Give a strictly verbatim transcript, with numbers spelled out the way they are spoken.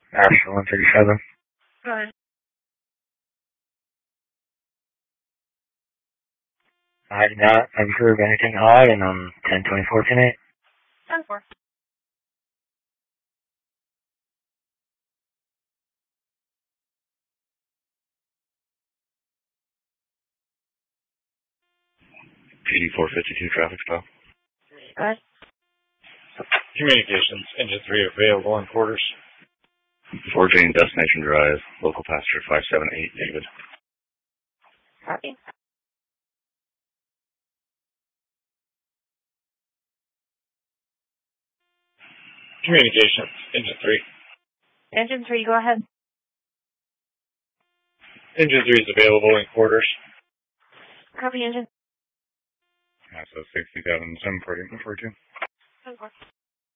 Ashton one thirty-seven. Go ahead. I did not observe anything odd in um ten twenty-four tonight. ten four. P D four fifty-two traffic stop. Go ahead. Communications, engine three available in quarters. Fort Jane Destination Drive, local passenger five seven eight, David. Copy. Communications, engine three. Engine three, go ahead. Engine three is available in quarters. Copy, engine. So sixty-seven, seven forty, forty-two. ten four.